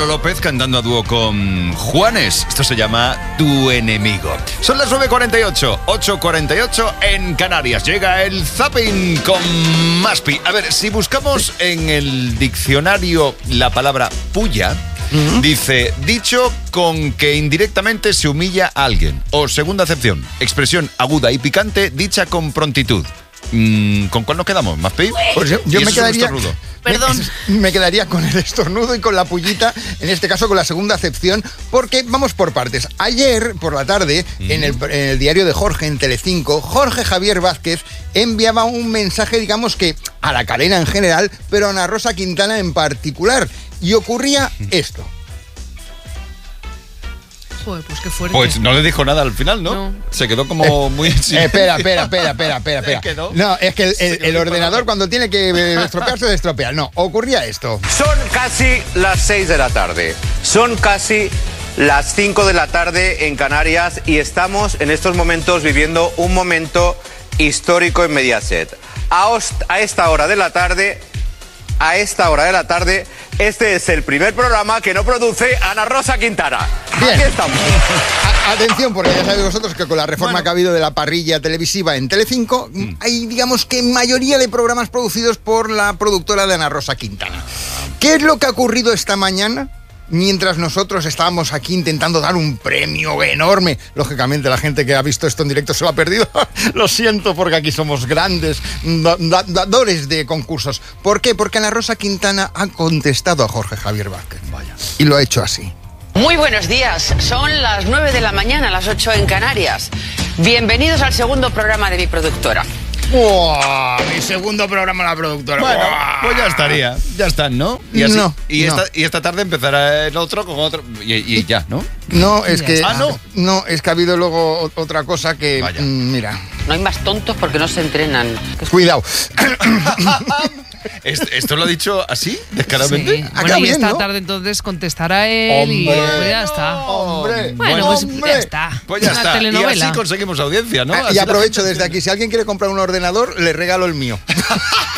Pablo López cantando a dúo con Juanes. Esto se llama Tu Enemigo. Son las 9:48, 8:48 en Canarias. Llega el Zapping con Maspi. A ver, si buscamos en el diccionario la palabra puya, dice, dicho con que indirectamente se humilla a alguien. O segunda acepción, expresión aguda y picante dicha con prontitud. ¿Con cuál nos quedamos, Maspi? Pues yo me quedaría... Perdón. Me quedaría con el estornudo y con la pullita, en este caso con la segunda acepción, porque vamos por partes. Ayer, por la tarde, en el diario de Jorge, en Telecinco, Jorge Javier Vázquez enviaba un mensaje, digamos que a la cadena en general, pero a Ana Rosa Quintana en particular. Y ocurría esto. Joder, pues qué fuerte. Pues no le dijo nada al final, ¿no? No. Se quedó como muy... Espera. ¿Se quedó? No, es que el ordenador cuando tiene que estropearse, se estropea. No, ocurría esto. Son casi las 6 de la tarde. Son casi las 5 de la tarde en Canarias y estamos en estos momentos viviendo un momento histórico en Mediaset. A esta hora de la tarde, este es el primer programa que no produce Ana Rosa Quintana. Bien. Aquí estamos. Atención, porque ya sabéis vosotros que con la reforma que ha habido de la parrilla televisiva en Telecinco, hay, digamos que mayoría de programas producidos por la productora de Ana Rosa Quintana. ¿Qué es lo que ha ocurrido esta mañana? Mientras nosotros estábamos aquí intentando dar un premio enorme. Lógicamente la gente que ha visto esto en directo se lo ha perdido. Lo siento, porque aquí somos grandes dadores de concursos. ¿Por qué? Porque Ana Rosa Quintana ha contestado a Jorge Javier Vázquez. Vaya. Y lo ha hecho así. Muy buenos días, son las 9 de la mañana, las 8 en Canarias. Bienvenidos al segundo programa de mi productora. ¡Wow! Mi segundo programa la productora. Bueno, ¡Wow! pues ya estaría. Ya están, ¿no? Y así, No, y no. esta tarde empezará el otro con otro. Y ya, ¿no? No, es que... no. No, es que ha habido luego otra cosa que... Vaya. Mira, No hay más tontos porque no se entrenan. cuidado. ¿Esto lo ha dicho así, descaradamente? Sí. Acá Bueno, y bien, esta ¿no? tarde entonces contestará él y ¡Hombre! pues ya está. ¡Hombre! Bueno, pues ¡Hombre! ya está. Pues ya Una está. Y telenovela. así conseguimos audiencia, ¿no? Y Así la aprovecho gente desde aquí, si alguien quiere comprar un ordenador, le regalo el mío.